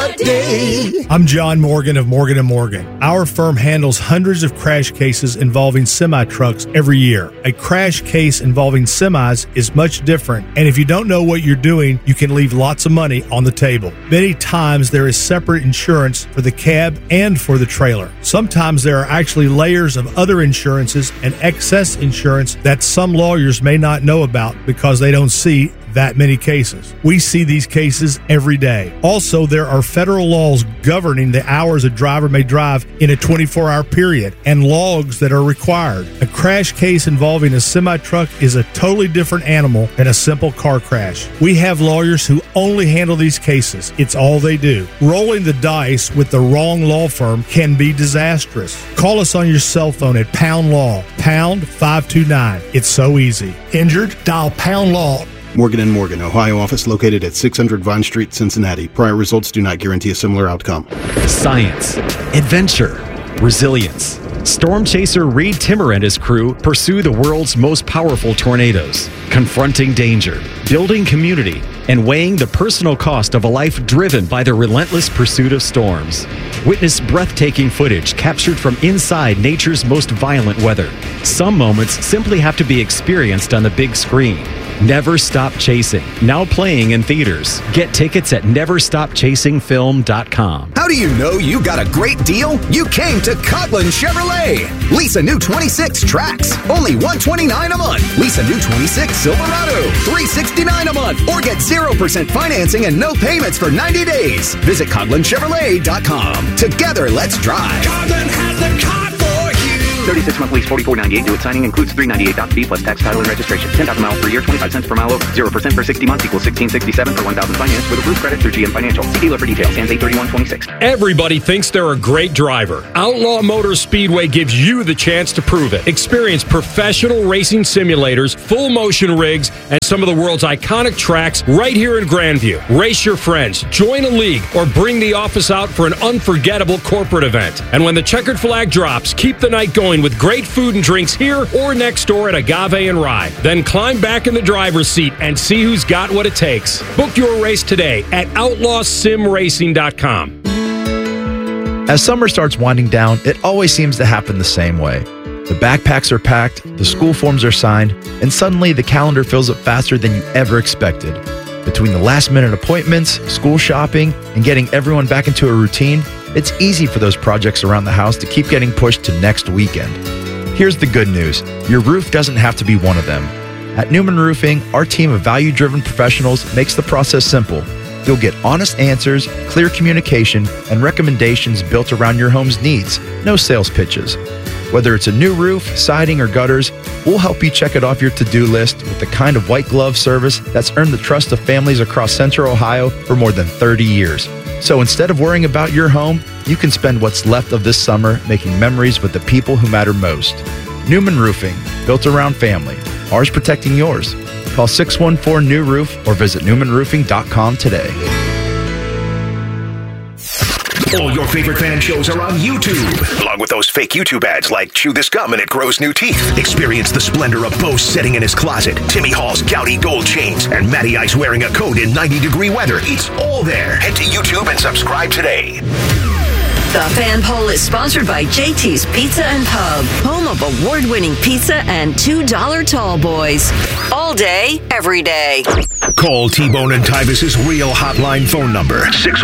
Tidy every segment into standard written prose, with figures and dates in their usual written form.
What day? I'm John Morgan of Morgan & Morgan. Our firm handles hundreds of crash cases involving semi-trucks every year. A crash case involving semis is much different, and if you don't know what you're doing, you can leave lots of money on the table. Many times there is separate insurance for the cab and for the trailer. Sometimes there are actually layers of other insurances and excess insurance that some lawyers may not know about because they don't see that many cases. We see these cases every day. Also, there are federal laws governing the hours a driver may drive in a 24-hour period and logs that are required. A crash case involving a semi-truck is a totally different animal than a simple car crash. We have lawyers who only handle these cases. It's all they do. Rolling the dice with the wrong law firm can be disastrous. Call us on your cell phone at Pound Law, pound 529. It's so easy. Injured? Dial Pound Law. Morgan & Morgan, Ohio office located at 600 Vine Street, Cincinnati. Prior results do not guarantee a similar outcome. Science, adventure, resilience. Storm chaser Reed Timmer and his crew pursue the world's most powerful tornadoes, confronting danger, building community, and weighing the personal cost of a life driven by the relentless pursuit of storms. Witness breathtaking footage captured from inside nature's most violent weather. Some moments simply have to be experienced on the big screen. Never Stop Chasing, now playing in theaters. Get tickets at neverstopchasingfilm.com. How do you know you got a great deal? You came to Coghlan Chevrolet. Lease a new 26 Trax, only $129 a month. Lease a new 26 Silverado, $369 a month. Or get 0% financing and no payments for 90 days. Visit CoglanChevrolet.com. Together, let's drive. Coghlan has the car for you. 36-month lease, $44.98. Do it signing includes $398 fee plus tax, title, and registration. 10,000 miles per year, 25 cents per mile over. 0% for 60 months equals $1667 for 1,000 finance with approved credit through GM Financial. See dealer for details. Ends 8/31/26. Everybody thinks they're a great driver. Outlaw Motor Speedway gives you the chance to prove it. Experience professional racing simulators, full motion rigs, and some of the world's iconic tracks right here in Grandview. Race your friends, join a league, or bring the office out for an unforgettable corporate event. And when the checkered flag drops, keep the night going with great food and drinks here or next door at Agave and Rye. Then climb back in the driver's seat and see who's got what it takes. Book your race today at outlawsimracing.com. As summer starts winding down, it always seems to happen the same way. The backpacks are packed, the school forms are signed, and suddenly the calendar fills up faster than you ever expected. Between the last-minute appointments, school shopping, and getting everyone back into a routine, it's easy for those projects around the house to keep getting pushed to next weekend. Here's the good news. Your roof doesn't have to be one of them. At Newman Roofing, our team of value-driven professionals makes the process simple. You'll get honest answers, clear communication, and recommendations built around your home's needs. No sales pitches. Whether it's a new roof, siding, or gutters, we'll help you check it off your to-do list with the kind of white glove service that's earned the trust of families across Central Ohio for more than 30 years. So instead of worrying about your home, you can spend what's left of this summer making memories with the people who matter most. Newman Roofing, built around family. Ours protecting yours. Call 614-NEW-ROOF or visit newmanroofing.com today. All your favorite fan shows are on YouTube, along with those fake YouTube ads like Chew This Gum and It Grows New Teeth. Experience the splendor of Bo sitting in his closet, Timmy Hall's gouty gold chains, and Matty Ice wearing a coat in 90-degree weather. It's all there. Head to YouTube and subscribe today. The Fan Poll is sponsored by JT's Pizza and Pub, home of award-winning pizza and $2 tall boys. All day, every day. Call T-Bone and Tyvis's real hotline phone number,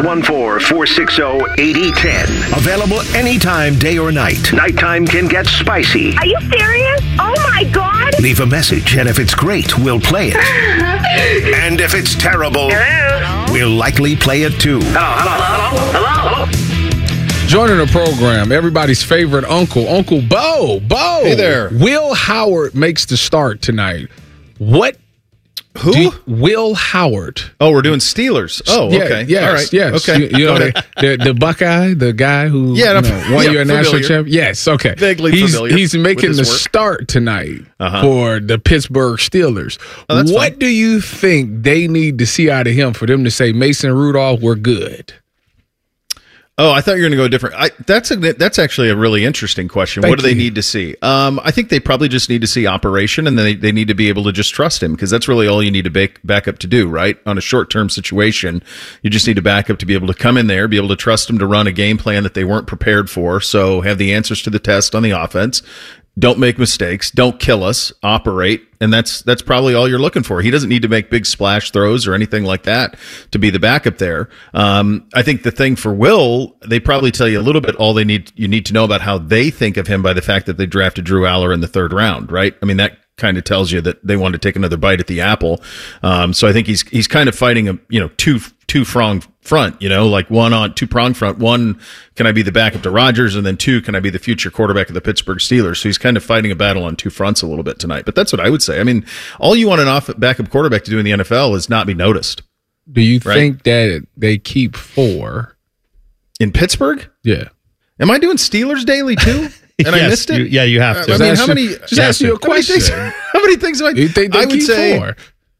614-460-8010. Available anytime, day or night. Nighttime can get spicy. Are you serious? Oh my God! Leave a message, and if it's great, we'll play it. And if it's terrible, we'll likely play it too. Hello. Joining the program, everybody's favorite uncle, Uncle Bo. Bo. Hey there. Will Howard makes the start tonight. What? Who? Will Howard. Oh, we're doing Steelers. Oh, yeah, okay. Yes, all right. Yes. Okay. You know, the Buckeye, the guy who won your national championship. Yes, okay. Vaguely familiar. He's making the start tonight for the Pittsburgh Steelers. Oh, what do you think they need to see out of him for them to say Mason Rudolph, we're good? Oh, I thought you were going to go different. That's actually a really interesting question. What do they need to see? I think they probably just need to see operation, and then they need to be able to just trust him, because that's really all you need to back up to do, right? On a short-term situation, you just need to back up to be able to come in there, be able to trust him to run a game plan that they weren't prepared for, so have the answers to the test on the offense. Don't make mistakes. Don't kill us. Operate. And that's probably all you're looking for. He doesn't need to make big splash throws or anything like that to be the backup there. I think the thing for Will, they probably tell you a little bit you need to know about how they think of him by the fact that they drafted Drew Aller in the 3rd round, right? I mean, that kind of tells you that they want to take another bite at the apple. So I think he's kind of fighting a, two-pronged front, like two-pronged front. One, can I be the backup to Rodgers? And then 2, can I be the future quarterback of the Pittsburgh Steelers? So he's kind of fighting a battle on 2 fronts a little bit tonight. But that's what I would say. I mean, all you want an backup quarterback to do in the NFL is not be noticed. Do you think that they keep 4 in Pittsburgh? Yeah. Am I doing Steelers Daily too? And I missed it? You have to. I mean, how many? Just ask you a question. How many things do I? You think they keep 4?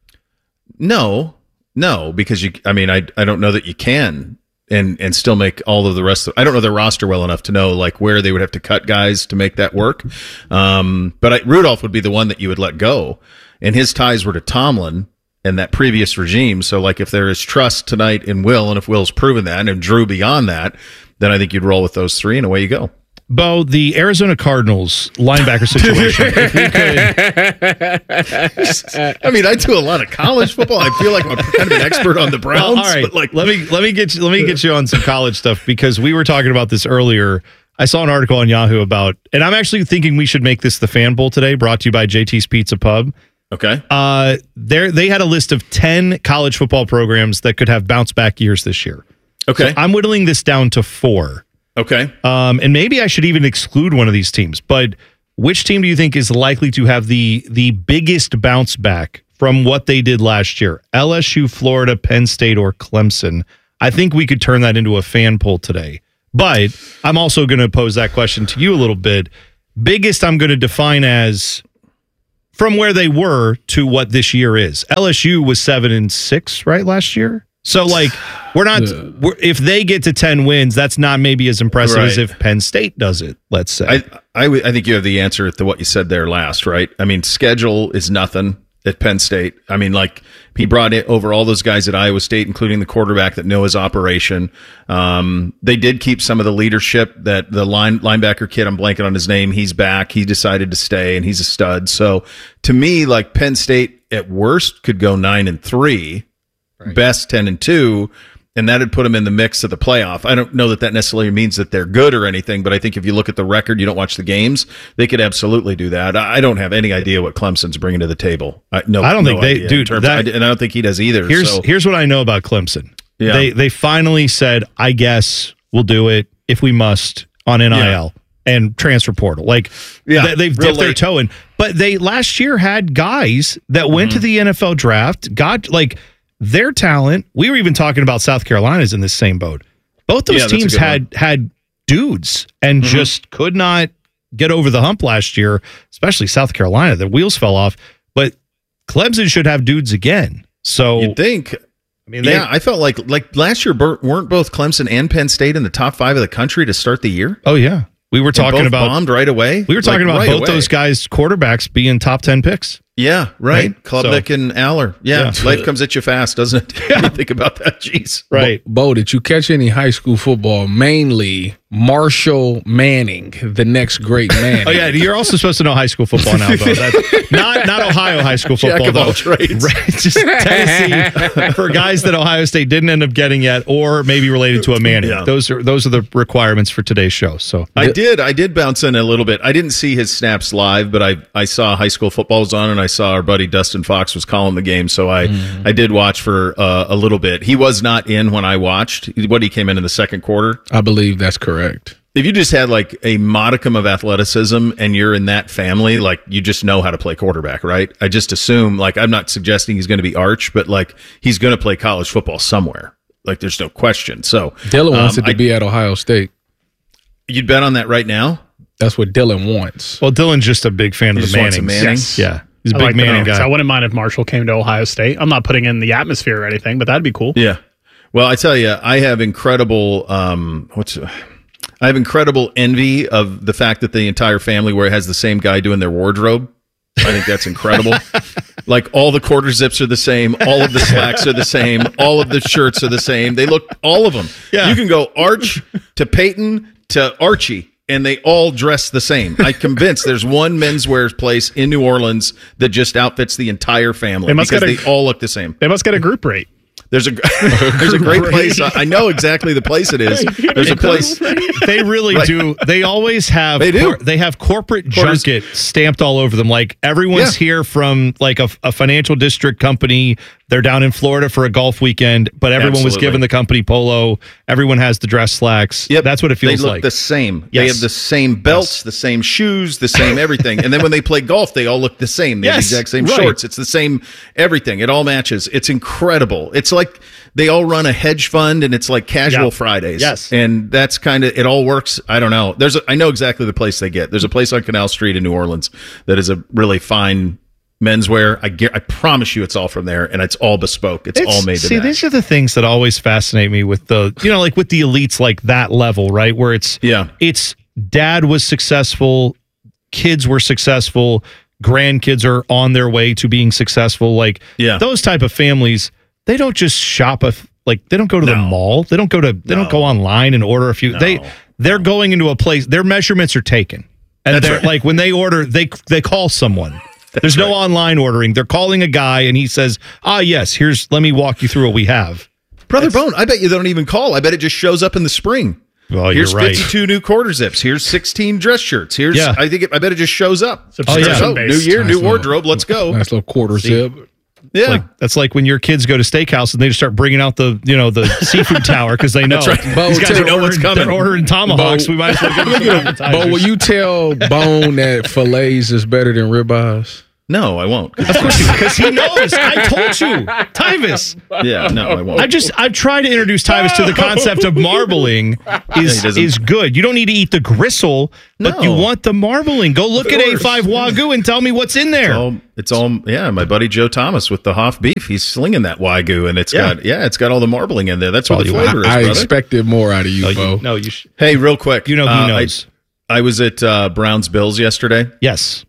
No, because I don't know that you can and still make all of the rest of. I don't know their roster well enough to know like where they would have to cut guys to make that work. But Rudolph would be the one that you would let go, and his ties were to Tomlin and that previous regime. So like if there is trust tonight in Will, and if Will's proven that, and Drew beyond that, then I think you'd roll with those 3, and away you go. Bo, the Arizona Cardinals linebacker situation. I mean, I do a lot of college football. I feel like I'm kind of an expert on the Browns. Well, all right, but let me get you on some college stuff, because we were talking about this earlier. I saw an article on Yahoo about, and I'm actually thinking we should make this the Fan Bowl today, brought to you by JT's Pizza Pub. Okay. They had a list of 10 college football programs that could have bounce back years this year. Okay. So I'm whittling this down to 4. Okay. And maybe I should even exclude one of these teams, but which team do you think is likely to have the biggest bounce back from what they did last year? LSU, Florida, Penn State, or Clemson? I think we could turn that into a fan poll today. But I'm also going to pose that question to you a little bit. Biggest I'm going to define as from where they were to what this year is. LSU was 7-6, right, last year? So, like, if they get to 10 wins, that's not maybe as impressive as if Penn State does it, let's say. I think you have the answer to what you said there last, right? I mean, schedule is nothing at Penn State. I mean, like, he brought over all those guys at Iowa State, including the quarterback that know his operation. They did keep some of the leadership that the linebacker kid, I'm blanking on his name, he's back. He decided to stay, and he's a stud. So, to me, like, Penn State at worst could go 9-3. Right. Best 10-2, and that'd put them in the mix of the playoff. I don't know that necessarily means that they're good or anything, but I think if you look at the record, you don't watch the games, they could absolutely do that. I don't have any idea what Clemson's bringing to the table. I don't think they do, and I don't think he does either. Here's what I know about Clemson. Yeah. They finally said, I guess we'll do it if we must on NIL and transfer portal. Like, they've dipped their toe in, but they last year had guys that went to the NFL draft, got like their talent. We were even talking about South Carolina's in this same boat. Both those teams had dudes and just could not get over the hump last year, especially South Carolina. The wheels fell off, but Clemson should have dudes again. So you'd think. I mean, I felt like last year weren't both Clemson and Penn State in the top 5 of the country to start the year? Oh yeah. We were talking about bombed right away. We were talking about both those guys' quarterbacks being top 10 picks. Yeah, right. Klubnik and Aller. Yeah, life comes at you fast, doesn't it? You think about that. Jeez. Right. Bo, did you catch any high school football? Mainly Marshall Manning, the next great man. Oh yeah, you're also supposed to know high school football now, though. That's not Ohio high school football, Jack of all trades. Right, just Tennessee for guys that Ohio State didn't end up getting yet, or maybe related to a Manning. Yeah. Those are the requirements for today's show. So I did bounce in a little bit. I didn't see his snaps live, but I saw high school football was on, and I saw our buddy Dustin Fox was calling the game, so I did watch for a little bit. He was not in when I watched. He came in the second quarter? I believe that's correct. If you just had like a modicum of athleticism and you're in that family, like you just know how to play quarterback, right? I just assume, like, I'm not suggesting he's going to be Arch, but like he's going to play college football somewhere. Like there's no question. So Dylan wants it to be at Ohio State. You'd bet on that right now? That's what Dylan wants. Well, Dylan's just a big fan of the Mannings. Yes. Yeah. He's a big Manning guy. I wouldn't mind if Marshall came to Ohio State. I'm not putting in the atmosphere or anything, but that'd be cool. Yeah. Well, I tell you, I have incredible envy of the fact that the entire family has the same guy doing their wardrobe. I think that's incredible. Like all the quarter zips are the same, all of the slacks are the same, all of the shirts are the same. They look, all of them. Yeah. You can go Arch to Peyton to Archie, and they all dress the same. I'm convinced there's one menswear place in New Orleans that just outfits the entire family because they all look the same. They must get a group rate. There's a great place. I know exactly the place it is. There's a place. They really do. They always have. They do. They have corporate junket stamped all over them. Like everyone's here from like a financial district company. They're down in Florida for a golf weekend, but everyone was given the company polo. Everyone has the dress slacks. Yep. That's what it feels like. They like. look the same. Yes. They have the same belts, the same shoes, the same everything. And then when they play golf, they all look the same. They have the exact same shorts. It's the same everything. It all matches. It's incredible. It's like they all run a hedge fund, and it's like casual Fridays. Yes. And that's kind of, it all works. I don't know. I know exactly the place they get. There's a place on Canal Street in New Orleans that is a really fine menswear. I promise you it's all from there, and it's all bespoke. It's all made to match. These are the things that always fascinate me with the, like with the elites, like that level, right? Where it's dad was successful, kids were successful, grandkids are on their way to being successful. Like those type of families, they don't just shop they don't go to the mall. They don't go online and order a few. They're going into a place, their measurements are taken. And they're like, when they order, they call someone. There's no online ordering. They're calling a guy, and he says, yes, let me walk you through what we have. Brother Bone, I bet you they don't even call. I bet it just shows up in the spring. Well, here's you're right. 52 new quarter zips. Here's 16 dress shirts. I bet it just shows up. New year, new wardrobe. Let's go. Nice little quarter zip. Yeah, that's like when your kids go to steakhouse and they just start bringing out the seafood tower because they know these guys know what's coming. They're ordering tomahawks. We might as well get some appetizers. But will you tell Bone that fillets is better than ribeyes? No, I won't. Of course, because he knows. I told you, Tyvis. Yeah, no, I won't. I've tried to introduce Tyvis to the concept of marbling is good. You don't need to eat the gristle, but you want the marbling. Go look at A5 Wagyu and tell me what's in there. It's all my buddy Joe Thomas with the Hoff beef. He's slinging that Wagyu, and it's got all the marbling in there. That's what the flavor is, brother. I expected more out of you, Bo. No, you should. Hey, real quick. He knows. I was at Browns Bills yesterday. Yes.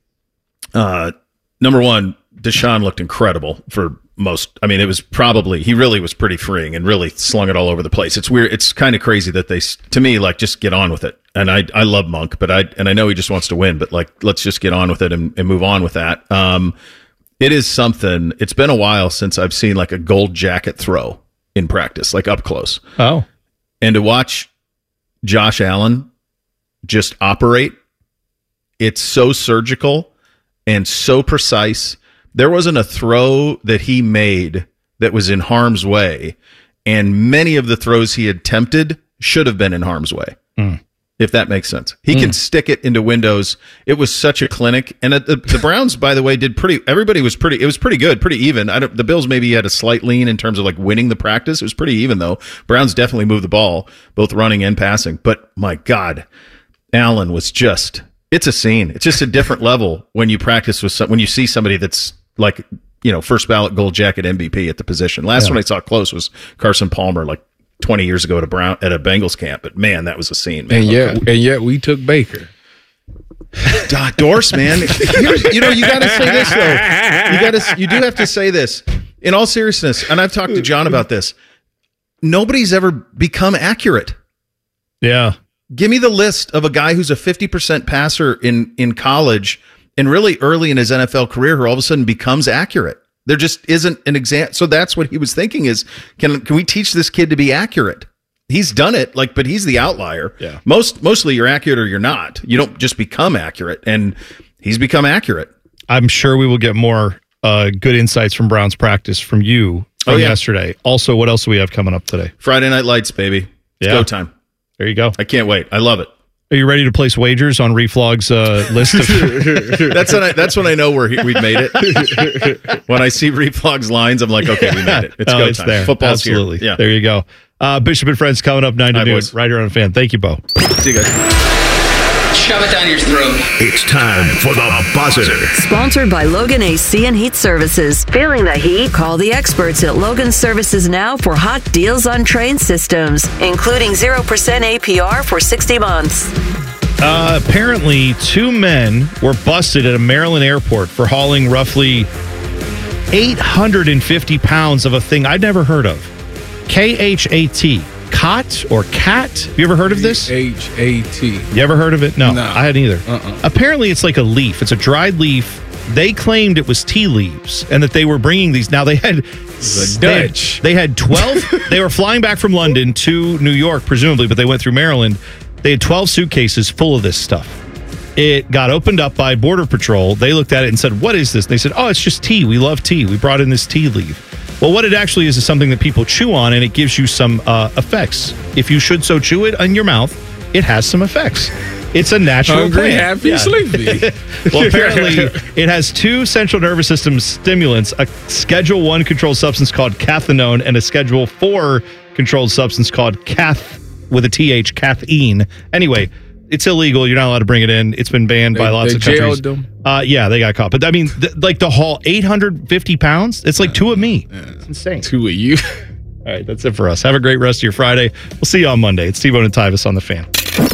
Number one, Deshaun looked incredible for most. I mean, he really was pretty freeing and really slung it all over the place. It's weird. It's kind of crazy that to me, like, just get on with it. And I love Monk, but I know he just wants to win, but like, let's just get on with it and move on with that. It is something. It's been a while since I've seen like a gold jacket throw in practice, like up close. Oh, and to watch Josh Allen just operate, it's so surgical and so precise. There wasn't a throw that he made that was in harm's way, and many of the throws he attempted should have been in harm's way, if that makes sense. He can stick it into windows. It was such a clinic. And the Browns, by the way, it was pretty good, pretty even. The Bills maybe had a slight lean in terms of like winning the practice. It was pretty even, though. Browns definitely moved the ball, both running and passing. But my God, Allen was just... It's a scene. It's just a different level when you practice with when you see somebody that's like, first ballot gold jacket MVP at the position. Last one I saw close was Carson Palmer, like 20 years ago at a Bengals camp. But man, that was a scene. Man. And yet we took Baker. Dorse, man. You got to say this though. You do have to say this in all seriousness. And I've talked to John about this. Nobody's ever become accurate. Yeah. Give me the list of a guy who's a 50% passer in college and really early in his NFL career who all of a sudden becomes accurate. There just isn't an example. So that's what he was thinking is, can we teach this kid to be accurate? He's done it, but he's the outlier. Yeah. Mostly you're accurate or you're not. You don't just become accurate, and he's become accurate. I'm sure we will get more good insights from Browns practice from you yesterday. Also, what else do we have coming up today? Friday Night Lights, baby. It's go time. There you go. I can't wait. I love it. Are you ready to place wagers on Reflog's list of... That's when I know we've made it. When I see Reflog's lines, I'm like, okay, we made it. It's go time. There. Football's Absolutely. here. Yeah. There you go. Bishop and Friends coming up 9 to noon. Right here on Fan. Thank you, Bo. See you guys. shove it down your throat. It's time for the buzzer. Sponsored by Logan AC and Heat Services. Feeling the heat? Call the experts at Logan Services now for hot deals on train systems, including 0% APR for 60 months. Apparently, 2 men were busted at a Maryland airport for hauling roughly 850 pounds of a thing I'd never heard of. KHAT. Cot or cat? Have you ever heard of this? H-A-T. You ever heard of it? No, No. I hadn't either. Apparently, it's like a leaf. It's a dried leaf. They claimed it was tea leaves and that they were bringing these. Now, they had Dutch. They had 12. They were flying back from London to New York, presumably, but they went through Maryland. They had 12 suitcases full of this stuff. It got opened up by Border Patrol. They looked at it and said, "What is this?" And they said, "Oh, it's just tea. We love tea. We brought in this tea leaf." Well, what it actually is something that people chew on, and it gives you some effects. If you should so chew it in your mouth, it has some effects. It's a natural Hungry, plant. happy, sleepy. Well, apparently, it has 2 central nervous system stimulants, a Schedule 1 controlled substance called cathinone and a Schedule 4 controlled substance called caffeine. Anyway, it's illegal. You're not allowed to bring it in. It's been banned by lots of countries. Them. Yeah, they got caught. But I mean, the haul 850 pounds, it's like 2 of me. It's insane. 2 of you. All right, that's it for us. Have a great rest of your Friday. We'll see you on Monday. It's T-Bone and Tyvis on The Fan.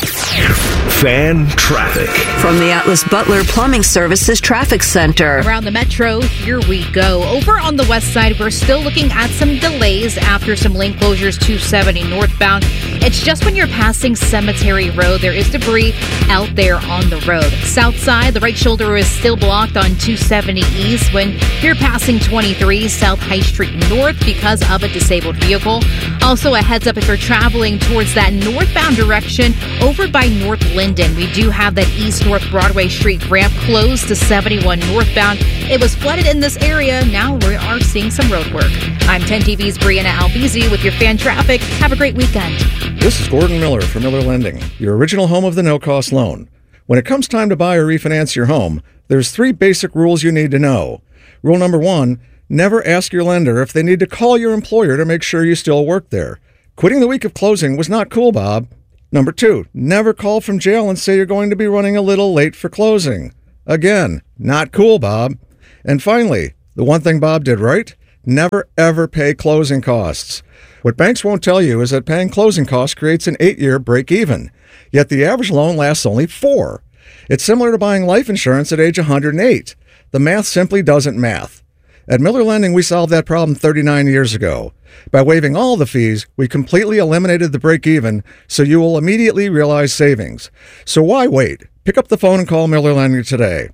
Fan traffic. From the Atlas Butler Plumbing Services Traffic Center. Around the metro, here we go. Over on the west side, we're still looking at some delays after some lane closures 270 northbound. It's just when you're passing Cemetery Road, there is debris out there on the road. South side, the right shoulder is still blocked on 270 east when you're passing 23 South High Street north because of a disabled vehicle. Also, a heads up if you're traveling towards that northbound direction over by North Linden. We do have that east-north Broadway Street ramp closed to 71 northbound. It was flooded in this area. Now we are seeing some road work. I'm 10 TV's Brianna Albizi with your fan traffic. Have a great weekend. This is Gordon Miller from Miller Lending, your original home of the no-cost loan. When it comes time to buy or refinance your home, there's 3 basic rules you need to know. Rule number 1, never ask your lender if they need to call your employer to make sure you still work there. Quitting the week of closing was not cool, Bob. Number 2, never call from jail and say you're going to be running a little late for closing. Again, not cool, Bob. And finally, the one thing Bob did right, never ever pay closing costs. What banks won't tell you is that paying closing costs creates an 8-year break even, yet the average loan lasts only 4. It's similar to buying life insurance at age 108. The math simply doesn't math. At Miller Lending, we solved that problem 39 years ago. By waiving all the fees, we completely eliminated the break-even, so you will immediately realize savings. So why wait? Pick up the phone and call Miller Lending today.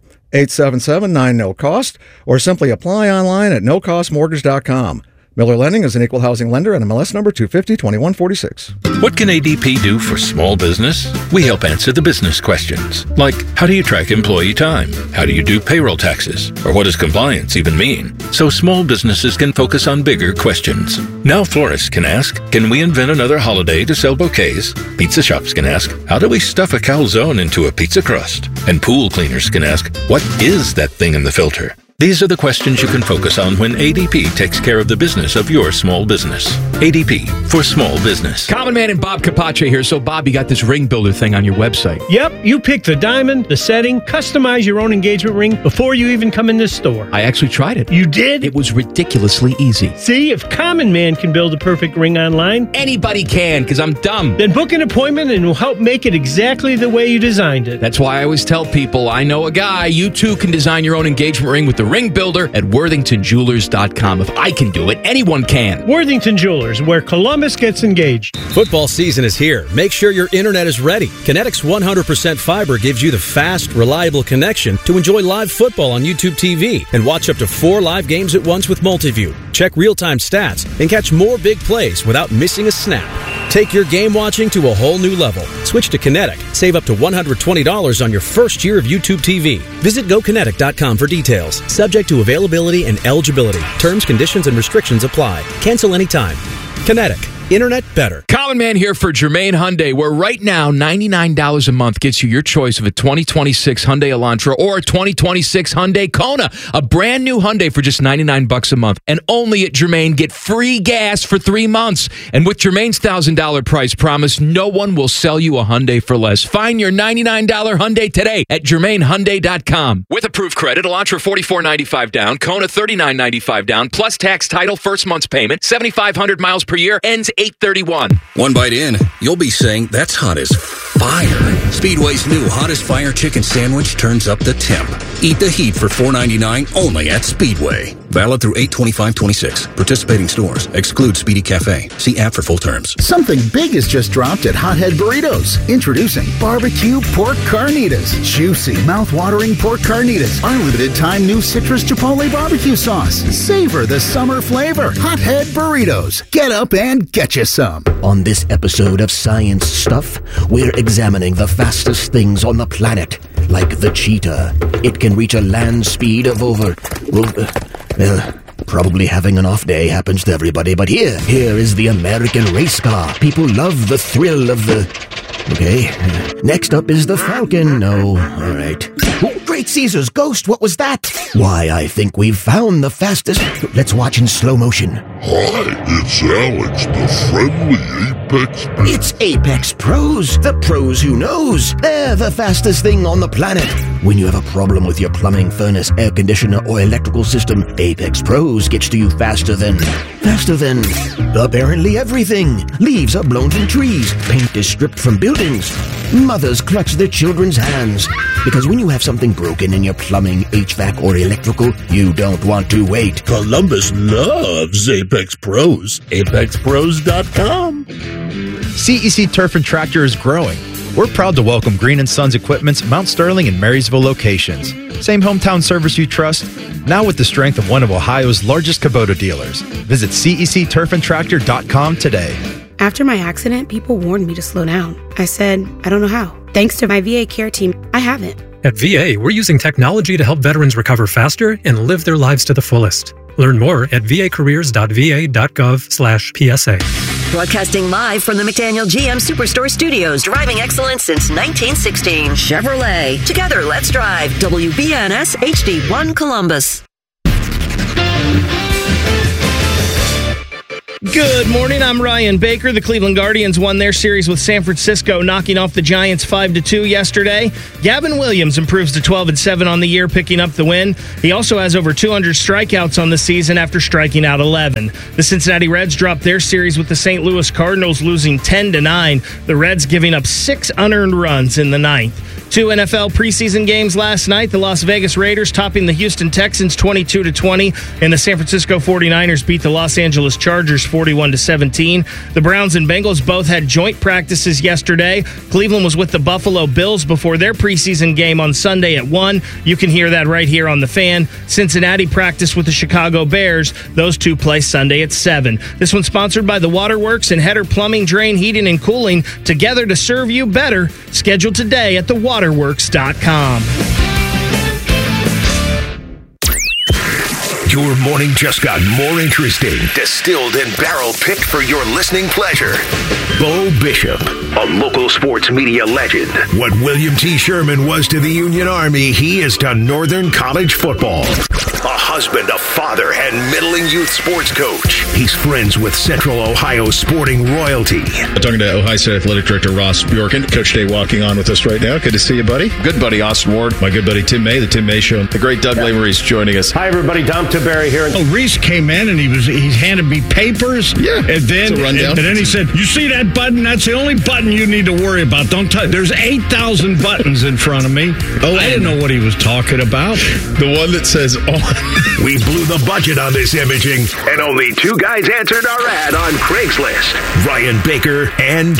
877-9-NO-COST, or simply apply online at nocostmortgage.com. Miller Lending is an equal housing lender and MLS number 250-2146. What can ADP do for small business? We help answer the business questions, like how do you track employee time? How do you do payroll taxes? Or what does compliance even mean? So small businesses can focus on bigger questions. Now florists can ask, can we invent another holiday to sell bouquets? Pizza shops can ask, how do we stuff a calzone into a pizza crust? And pool cleaners can ask, what is that thing in the filter? These are the questions you can focus on when ADP takes care of the business of your small business. ADP for small business. Common Man and Bob Capace here. So, Bob, you got this ring builder thing on your website. Yep, you pick the diamond, the setting, customize your own engagement ring before you even come in this store. I actually tried it. You did? It was ridiculously easy. See, if Common Man can build a perfect ring online, anybody can, because I'm dumb. Then book an appointment and we'll help make it exactly the way you designed it. That's why I always tell people, I know a guy. You too can design your own engagement ring with the Ring Builder at WorthingtonJewelers.com. If I can do it, anyone can. Worthington Jewelers, where Columbus gets engaged. Football season is here. Make sure your internet is ready. Kinetic's 100% fiber gives you the fast, reliable connection to enjoy live football on YouTube TV and watch up to 4 live games at once with Multiview. Check real-time stats and catch more big plays without missing a snap. Take your game watching to a whole new level. Switch to Kinetic. Save up to $120 on your first year of YouTube TV. Visit GoKinetic.com for details. Subject to availability and eligibility. Terms, conditions, and restrictions apply. Cancel anytime. Kinetic. Internet better. Common Man here for Germain Hyundai, where right now $99 a month gets you your choice of a 2026 Hyundai Elantra or a 2026 Hyundai Kona. A brand new Hyundai for just $99 a month. And only at Germain, get free gas for 3 months. And with Germain's $1,000 price promise, no one will sell you a Hyundai for less. Find your $99 Hyundai today at GermainHyundai.com. With approved credit, Elantra $44.95 down, Kona $39.95 down, plus tax, title, first month's payment, 7,500 miles per year, ends 8/31. One bite in, you'll be saying, that's hot as fire. Speedway's new Hottest Fire Chicken Sandwich turns up the temp. Eat the heat for $4.99 only at Speedway. Valid through 8/25/26. Participating stores. Exclude Speedy Cafe. See app for full terms. Something big has just dropped at Hothead Burritos. Introducing barbecue pork carnitas. Juicy, mouth-watering pork carnitas. Our limited-time new citrus chipotle barbecue sauce. Savor the summer flavor. Hothead Burritos. Get up and get you some. On this episode of Science Stuff, we're examining the fastest things on the planet, like the cheetah. It can reach a land speed of over... probably having an off day happens to everybody, but here is the American race car. People love the thrill of the... Okay. Next up is the Falcon. No. All right. Oh, Great Caesar's ghost. What was that? Why, I think we've found the fastest... Let's watch in slow motion. Hi, it's Alex, the friendly Apex Pros. It's Apex Pros. The pros who knows. They're the fastest thing on the planet. When you have a problem with your plumbing, furnace, air conditioner, or electrical system, Apex Pros gets to you faster than apparently everything. Leaves are blown from trees. Paint is stripped from buildings. Mothers clutch their children's hands. Because when you have something broken in your plumbing, HVAC, or electrical, you don't want to wait. Columbus loves Apex Pros. ApexPros.com. CEC Turf and Tractor is growing. We're proud to welcome Green & Sons Equipment's Mount Sterling and Marysville locations. Same hometown service you trust, now with the strength of one of Ohio's largest Kubota dealers. Visit CECTurfandTractor.com today. After my accident, people warned me to slow down. I said, I don't know how. Thanks to my VA care team, I haven't. At VA, we're using technology to help veterans recover faster and live their lives to the fullest. Learn more at vacareers.va.gov/PSA. Broadcasting live from the McDaniel GM Superstore Studios, driving excellence since 1916. Chevrolet. Together, let's drive. WBNS HD1 Columbus. Good morning, I'm Ryan Baker. The Cleveland Guardians won their series with San Francisco, knocking off the Giants 5-2 yesterday. Gavin Williams improves to 12-7 on the year, picking up the win. He also has over 200 strikeouts on the season after striking out 11. The Cincinnati Reds dropped their series with the St. Louis Cardinals, losing 10-9. The Reds giving up 6 unearned runs in the ninth. 2 NFL preseason games last night. The Las Vegas Raiders topping the Houston Texans 22-20, and the San Francisco 49ers beat the Los Angeles Chargers 41-17. The Browns and Bengals both had joint practices yesterday. Cleveland was with the Buffalo Bills before their preseason game on Sunday at 1. You can hear that right here on The Fan. Cincinnati practiced with the Chicago Bears. Those two play Sunday at 7. This one's sponsored by the Waterworks and Header Plumbing, Drain, Heating, and Cooling. Together to serve you better. Scheduled today at thewaterworks.com. Your morning just got more interesting. Distilled and barrel-picked for your listening pleasure. Bo Bishop, a local sports media legend. What William T. Sherman was to the Union Army, he is to Northern College football. A husband, a father, and middling youth sports coach. He's friends with Central Ohio sporting royalty. I'm talking to Ohio State Athletic Director Ross Bjorken. Coach Day walking on with us right now. Good to see you, buddy. Good buddy Austin Ward. My good buddy Tim May, the Tim May Show. The great Doug Lamery's joining us. Hi, everybody. Dom Tiberi here. Oh, Reese came in and he handed me papers. Yeah. And then he said, "You see that button? That's the only button you need to worry about. Don't touch. There's 8,000 buttons in front of me." Oh, I didn't know what he was talking about. The one that says on. We blew the budget on this imaging, and only 2 guys answered our ad on Craigslist. Ryan Baker and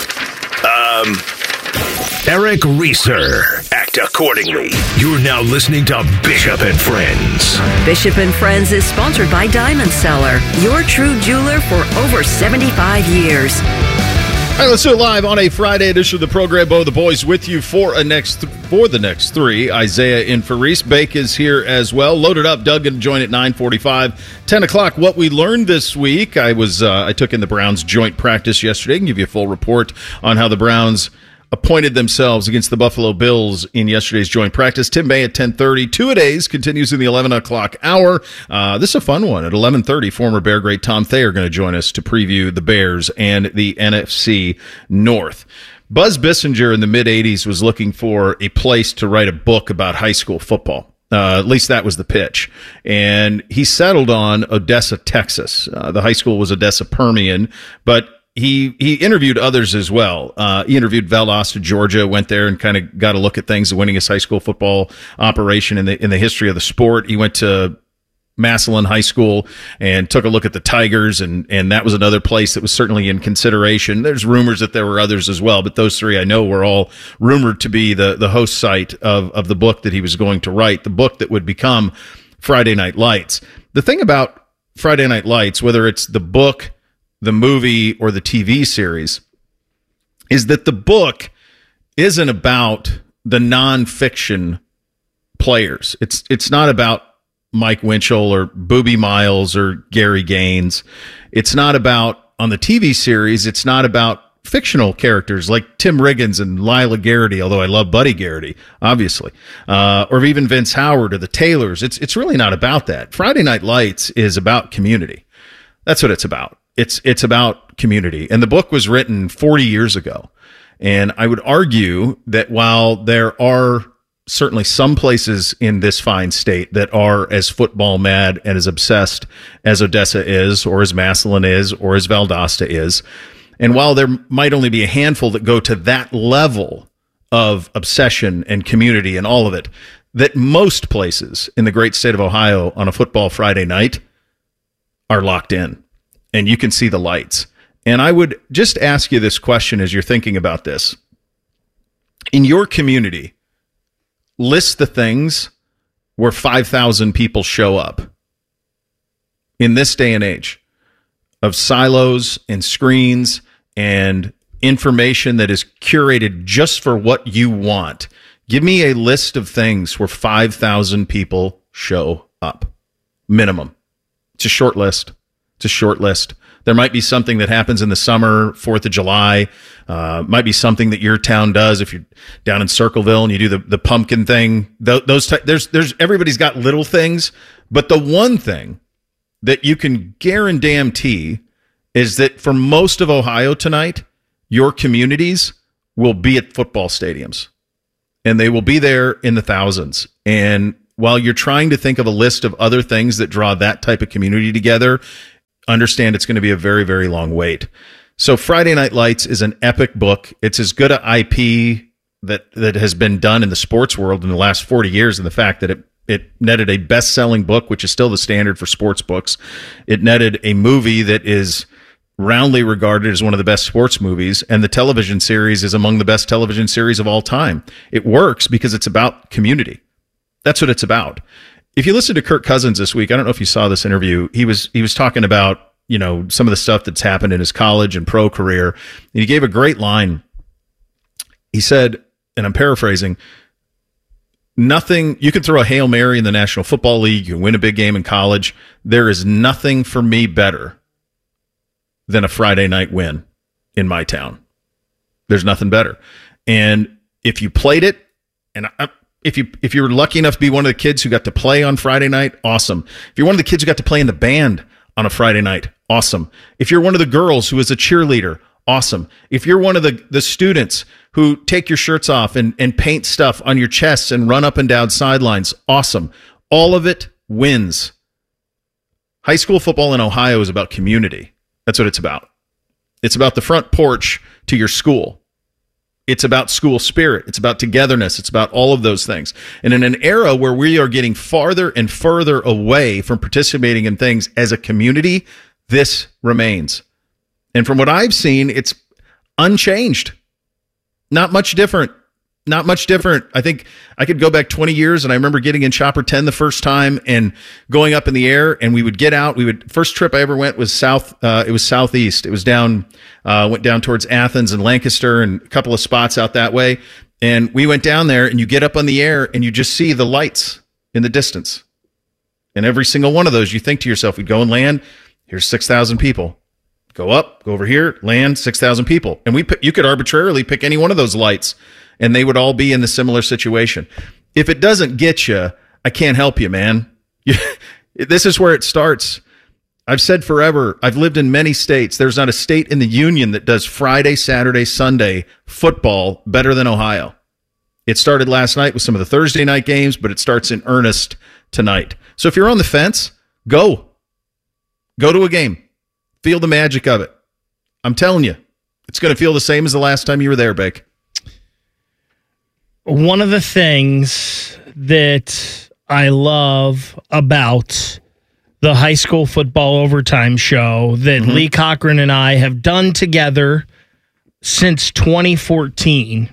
Eric Reeser. Act accordingly. You're now listening to Bishop and Friends. Bishop and Friends is sponsored by Diamond Seller, your true jeweler for over 75 years. All right, let's do it live on a Friday edition of the program. Bo the boys with you for the next three. Isaiah in for Reese. Bake is here as well. Loaded up. Doug going to join at 9:45. 10 o'clock. What we learned this week. I took in the Browns joint practice yesterday. I can give you a full report on how the Browns appointed themselves against the Buffalo Bills in yesterday's joint practice. Tim May at 10:30. Two-a-days continues in the 11 o'clock hour. This is a fun one. At 11:30, former Bear great Tom Thayer going to join us to preview the Bears and the NFC North. Buzz Bissinger in the mid-'80s was looking for a place to write a book about high school football. At least that was the pitch. And he settled on Odessa, Texas. The high school was Odessa Permian, but He interviewed others as well. He interviewed Valdosta, Georgia, went there and kind of got a look at things, the winningest high school football operation in the history of the sport. He went to Massillon High School and took a look at the Tigers, and that was another place that was certainly in consideration. There's rumors that there were others as well, but those three I know were all rumored to be the host site of the book that he was going to write, the book that would become Friday Night Lights. The thing about Friday Night Lights, whether it's the book, the movie, or the TV series, is that the book isn't about the nonfiction players. It's not about Mike Winchell or Boobie Miles or Gary Gaines. It's not about, on the TV series, it's not about fictional characters like Tim Riggins and Lila Garrity, although I love Buddy Garrity, obviously, or even Vince Howard or the Taylors. It's really not about that. Friday Night Lights is about community. That's what it's about. It's about community. And the book was written 40 years ago. And I would argue that while there are certainly some places in this fine state that are as football mad and as obsessed as Odessa is, or as Massillon is, or as Valdosta is, and while there might only be a handful that go to that level of obsession and community and all of it, that most places in the great state of Ohio on a football Friday night are locked in. And you can see the lights. And I would just ask you this question as you're thinking about this. In your community, list the things where 5,000 people show up. In this day and age of silos and screens and information that is curated just for what you want, give me a list of things where 5,000 people show up. Minimum. It's a short list. It's a short list. There might be something that happens in the summer, 4th of July. Might be something that your town does if you're down in Circleville and you do the pumpkin thing. There's everybody's got little things, but the one thing that you can guarantee is that for most of Ohio tonight, your communities will be at football stadiums, and they will be there in the thousands. And while you're trying to think of a list of other things that draw that type of community together, understand it's going to be a very, very long wait. So Friday Night Lights is an epic book. It's as good an IP that has been done in the sports world in the last 40 years, and the fact that it netted a best-selling book, which is still the standard for sports books. It netted a movie that is roundly regarded as one of the best sports movies, and the television series is among the best television series of all time. It works because it's about community. That's what it's about. If you listen to Kirk Cousins this week, I don't know if you saw this interview. He was talking about, some of the stuff that's happened in his college and pro career. And he gave a great line. He said, and I'm paraphrasing, nothing, you can throw a Hail Mary in the National Football League, you can win a big game in college. There is nothing for me better than a Friday night win in my town. There's nothing better. And if you played it, and if you're lucky enough to be one of the kids who got to play on Friday night, awesome. If you're one of the kids who got to play in the band on a Friday night, awesome. If you're one of the girls who is a cheerleader, awesome. If you're one of the students who take your shirts off and paint stuff on your chests and run up and down sidelines, awesome. All of it wins. High school football in Ohio is about community. That's what it's about. It's about the front porch to your school. It's about school spirit. It's about togetherness. It's about all of those things. And in an era where we are getting farther and further away from participating in things as a community, this remains. And from what I've seen, it's unchanged. Not much different. Not much different. I think I could go back 20 years, and I remember getting in Chopper 10 the first time and going up in the air, and we would get out. First trip I ever went was it was southeast. It was went down towards Athens and Lancaster and a couple of spots out that way. And we went down there, and you get up on the air, and you just see the lights in the distance. And every single one of those, you think to yourself, we'd go and land, here's 6,000 people. Go up, go over here, land, 6,000 people. And you could arbitrarily pick any one of those lights, and they would all be in the similar situation. If it doesn't get you, I can't help you, man. This is where it starts. I've said forever, I've lived in many states. There's not a state in the union that does Friday, Saturday, Sunday football better than Ohio. It started last night with some of the Thursday night games, but it starts in earnest tonight. So if you're on the fence, go to a game. Feel the magic of it. I'm telling you, it's going to feel the same as the last time you were there, Bake. One of the things that I love about the high school football overtime show that Lee Cochran and I have done together since 2014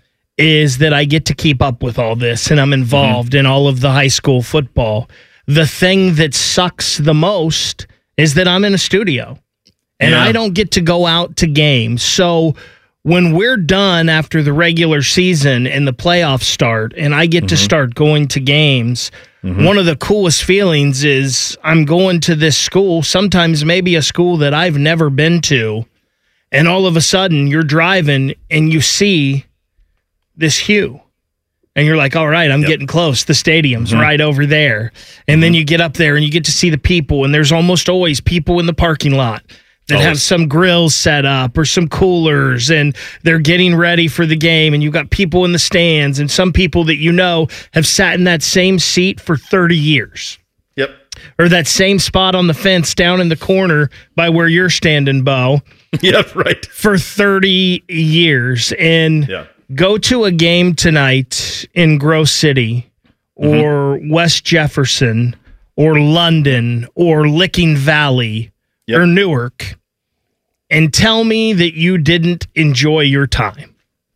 is that I get to keep up with all this, and I'm involved in all of the high school football. The thing that sucks the most is that I'm in a studio, and I don't get to go out to games. So when we're done after the regular season and the playoffs start, and I get to start going to games, one of the coolest feelings is I'm going to this school, sometimes maybe a school that I've never been to, and all of a sudden you're driving and you see this hue. And you're like, all right, I'm getting close. The stadium's right over there. And then you get up there and you get to see the people, and there's almost always people in the parking lot that have some grills set up or some coolers, and they're getting ready for the game, and you've got people in the stands, and some people that you know have sat in that same seat for 30 years. Yep. Or that same spot on the fence down in the corner by where you're standing, Bo. Yep, right. For 30 years. And go to a game tonight in Grove City or West Jefferson or London or Licking Valley or Newark and tell me that you didn't enjoy your time.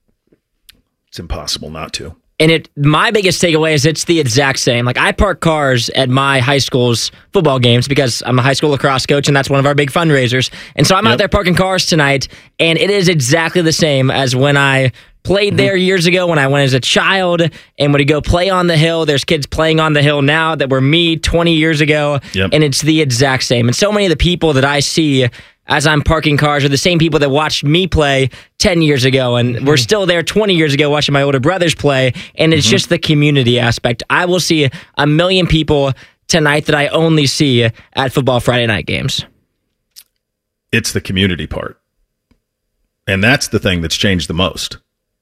It's impossible not to. And my biggest takeaway is it's the exact same. Like, I park cars at my high school's football games because I'm a high school lacrosse coach, and that's one of our big fundraisers. And so I'm out there parking cars tonight, and it is exactly the same as when I played there years ago, when I went as a child, and when you go play on the hill. There's kids playing on the hill now that were me 20 years ago, and it's the exact same. And so many of the people that I see as I'm parking cars are the same people that watched me play 10 years ago, and we're still there 20 years ago watching my older brothers play, and it's just the community aspect. I will see 1 million people tonight that I only see at football Friday night games. It's the community part. And that's the thing that's changed the most.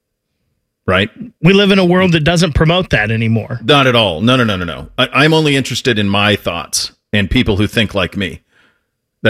Right? We live in a world that doesn't promote that anymore. Not at all. No. I'm only interested in my thoughts and people who think like me.